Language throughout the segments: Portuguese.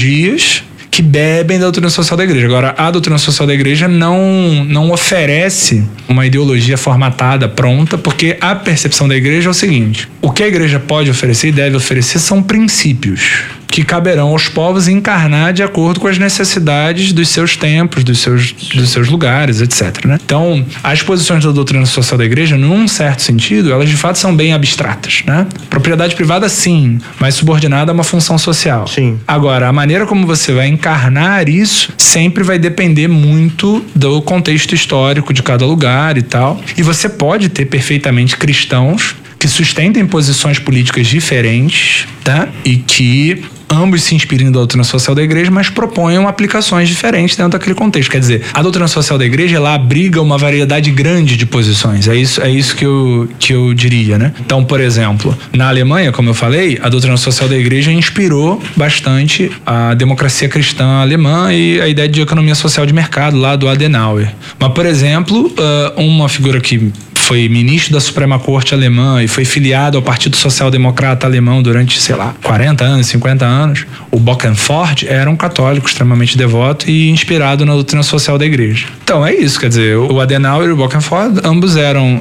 ideologias que bebem da doutrina social da igreja. Agora, a doutrina social da igreja não oferece uma ideologia formatada, pronta, porque a percepção da igreja é o seguinte: o que a igreja pode oferecer e deve oferecer são princípios que caberão aos povos encarnar de acordo com as necessidades dos seus tempos, dos seus lugares, etc. Né? Então, as posições da doutrina social da igreja, num certo sentido, elas de fato são bem abstratas. Né? Propriedade privada, sim, mas subordinada a uma função social. Sim. Agora, a maneira como você vai encarnar isso sempre vai depender muito do contexto histórico de cada lugar e tal. E você pode ter perfeitamente cristãos que sustentem posições políticas diferentes, tá? E que ambos se inspiram da doutrina social da igreja, mas proponham aplicações diferentes dentro daquele contexto. Quer dizer, a doutrina social da igreja, ela abriga uma variedade grande de posições. É isso que eu diria, né? Então, por exemplo, na Alemanha, como eu falei, a doutrina social da igreja inspirou bastante a democracia cristã alemã e a ideia de economia social de mercado lá do Adenauer. Mas, por exemplo, uma figura que foi ministro da Suprema Corte alemã e foi filiado ao Partido Social Democrata alemão durante, 40 anos, 50 anos, o Bockenford era um católico extremamente devoto e inspirado na doutrina social da igreja. Então é isso, quer dizer, o Adenauer e o Bockenford ambos eram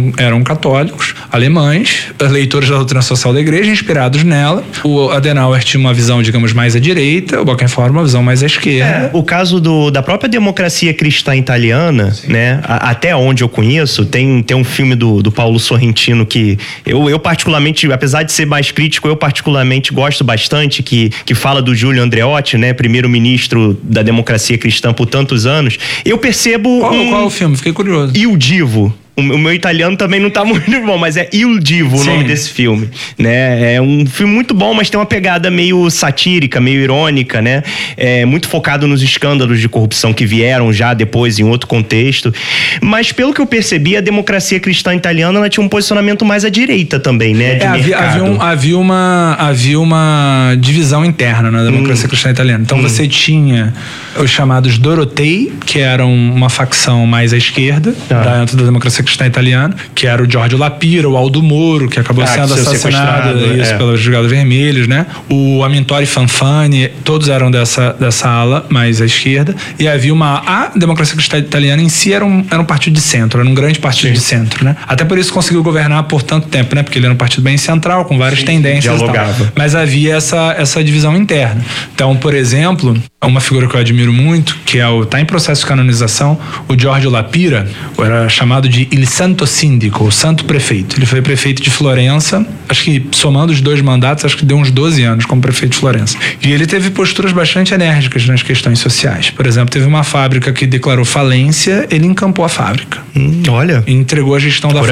católicos alemães, leitores da doutrina social da igreja, inspirados nela. O Adenauer tinha uma visão, digamos, mais à direita, o Bockenford uma visão mais à esquerda. O caso da própria democracia cristã italiana, sim, né? Até onde eu conheço, tem um filme do Paulo Sorrentino que eu particularmente, apesar de ser mais crítico, eu particularmente gosto bastante, que fala do Giulio Andreotti, né? Primeiro-ministro da democracia cristã por tantos anos. Eu percebo... Qual é o filme? Fiquei curioso. Il Divo. O meu italiano também não tá muito bom, mas é Il Divo, sim, o nome desse filme, né? É um filme muito bom, mas tem uma pegada meio satírica, meio irônica, né? É muito focado nos escândalos de corrupção que vieram já depois em outro contexto. Mas pelo que eu percebi, a democracia cristã italiana, ela tinha um posicionamento mais à direita também, né? Havia uma divisão interna na democracia cristã italiana. Então você tinha os chamados Dorotei, que eram uma facção mais à esquerda, dentro da democracia cristã italiana, que era o Giorgio La Pira, o Aldo Moro, que acabou sendo assassinado pelos Brigados Vermelhos, né? O Amintore Fanfani, todos eram dessa ala mais à esquerda, e havia a democracia cristã italiana em si era um partido de centro, era um grande partido, sim, de centro, né? Até por isso conseguiu governar por tanto tempo, né? Porque ele era um partido bem central, com várias, sim, tendências e tal. Mas havia essa divisão interna. Então, por exemplo, uma figura que eu admiro muito, que tá em processo de canonização, o Giorgio La Pira, era chamado de Il Santo Síndico, o Santo Prefeito. Ele foi prefeito de Florença, acho que somando os 2 mandatos, acho que deu uns 12 anos como prefeito de Florença. E ele teve posturas bastante enérgicas nas questões sociais. Por exemplo, teve uma fábrica que declarou falência, ele encampou a fábrica. Olha. E entregou a gestão da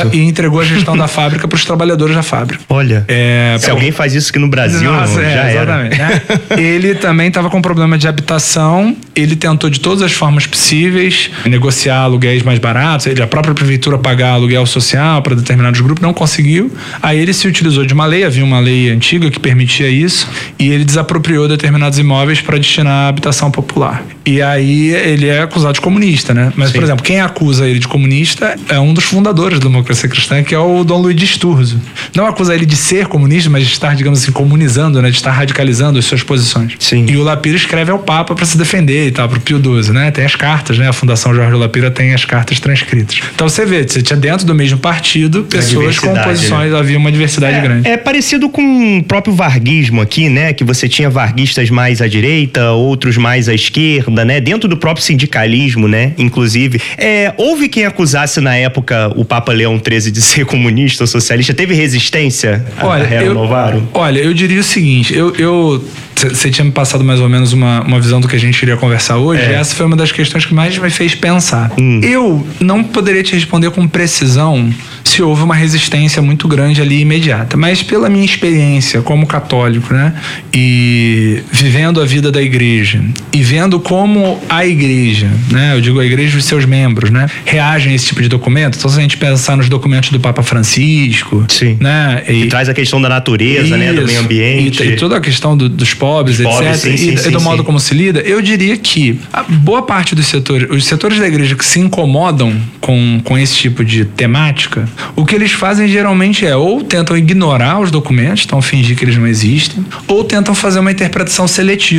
fábrica para os trabalhadores da fábrica. Olha. Se alguém faz isso aqui no Brasil, já exatamente, era. Né? Ele também estava com problema de habitação, ele tentou de todas as formas possíveis negociar aluguéis mais baratos, a própria prefeitura pagar aluguel social para determinados grupos, não conseguiu. Aí ele se utilizou de uma lei, havia uma lei antiga que permitia isso, e ele desapropriou determinados imóveis para destinar à habitação popular. E aí ele é acusado de comunista, né? Mas, sim, por exemplo, quem acusa ele de comunista é um dos fundadores da democracia cristã, que é o Dom Luigi Sturzo. Não acusa ele de ser comunista, mas de estar, digamos assim, comunizando, né? De estar radicalizando as suas posições. Sim. E o La Pira escreve ao Papa para se defender e tal, pro Pio XII, né? Tem as cartas, né? A Fundação Jorge La Pira tem as cartas transcritas. Então você vê, você tinha dentro do mesmo partido pessoas com posições, né? Havia uma diversidade grande. É parecido com o próprio varguismo aqui, né? Que você tinha varguistas mais à direita, outros mais à esquerda, né? Dentro do próprio sindicalismo, né? Inclusive. Houve quem acusasse na época o Papa Leão XIII de ser comunista ou socialista? Teve resistência a Hero Novaro? Olha, eu diria o seguinte, você tinha me passado mais ou menos uma visão do que a gente iria conversar hoje, e essa foi uma das questões que mais me fez pensar. Eu não poderia te responder com precisão se houve uma resistência muito grande ali imediata, mas pela minha experiência como católico, né, e vivendo a vida da igreja e vendo como a igreja, né, eu digo a igreja e os seus membros, né, reagem a esse tipo de documento. Então se a gente pensar nos documentos do Papa Francisco, sim, né, e traz a questão da natureza, né, do meio ambiente e toda a questão dos pobres, etc, e do modo como se lida, eu diria que a boa parte dos setores, os setores da igreja que se incomodam com esse tipo de temática, o que eles fazem geralmente é ou tentam ignorar os documentos, então fingir que eles não existem, ou tentam fazer uma interpretação seletiva